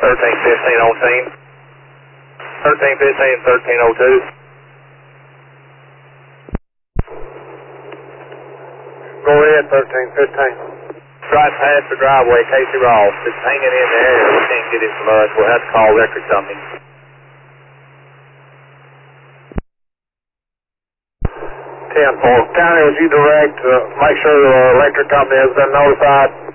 1315 on scene. 1315 and 1302. Go ahead, 1315. Right past the driveway, Casey Ross. It's hanging in the area. We can't get it from us. We'll have to call electric company. 10-4. County, would you direct to make sure the electric company has been notified?